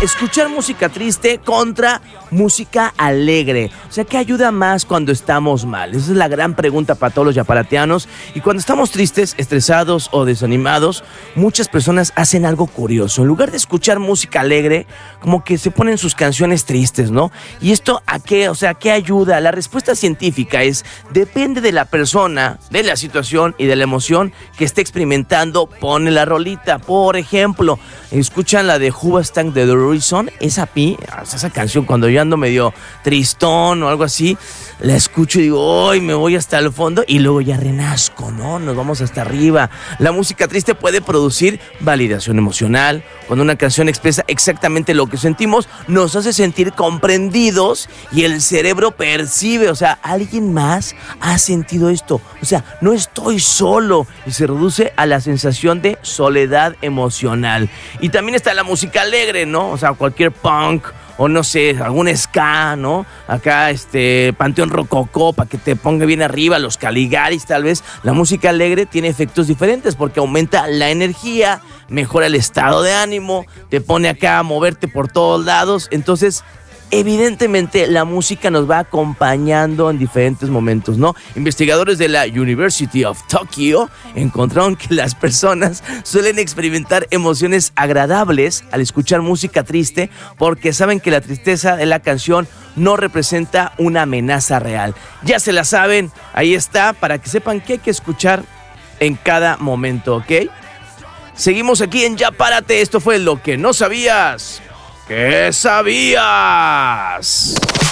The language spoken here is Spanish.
escuchar música triste contra música alegre. O sea, ¿qué ayuda más cuando estamos mal? Esa es la gran pregunta para todos los yaparatianos. Y cuando estamos tristes, estresados o desanimados, muchas personas hacen algo curioso. En lugar de escuchar música alegre, como que se ponen sus canciones tristes, ¿no? ¿Y esto a qué? O sea, ¿qué ayuda? La respuesta científica es, depende de la persona, de la situación y de la emoción que esté experimentando, pone la rolita. Por ejemplo, escuchan la de Hoobastank de The Reason. Esa canción, cuando yo ando medio tristón o algo así, la escucho y digo, ¡ay! Me voy hasta el fondo y luego ya renazco, ¿no? Nos vamos hasta arriba. La música triste puede producir validación emocional. Cuando una canción expresa exactamente lo que sentimos, nos hace sentir comprendidos y el cerebro percibe, o sea, alguien más ha sentido esto. O sea, no estoy solo, y se reduce a la sensación de soledad emocional. Y también está la música alegre, ¿no? O sea, cualquier punk o no sé, algún ska, ¿no? Acá, Panteón Rococó, para que te ponga bien arriba, los Caligaris tal vez. La música alegre tiene efectos diferentes porque aumenta la energía, mejora el estado de ánimo, te pone acá a moverte por todos lados. Entonces, evidentemente, la música nos va acompañando en diferentes momentos, ¿no? Investigadores de la University of Tokyo encontraron que las personas suelen experimentar emociones agradables al escuchar música triste porque saben que la tristeza de la canción no representa una amenaza real. Ya se la saben, ahí está, para que sepan qué hay que escuchar en cada momento, ¿ok? Seguimos aquí en Ya Párate. Esto fue Lo que no sabías. ¿Qué sabías?